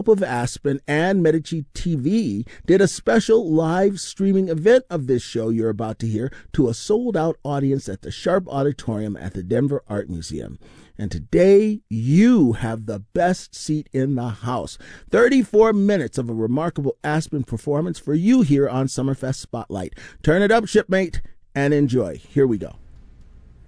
of Aspen and Medici TV did a special live streaming event of this show you're about to hear to a sold-out audience at the Sharp Auditorium at the Denver Art Museum. And today, you have the best seat in the house. 34 minutes of a remarkable Aspen performance for you here on Summerfest Spotlight. Turn it up, shipmate, and enjoy. Here we go.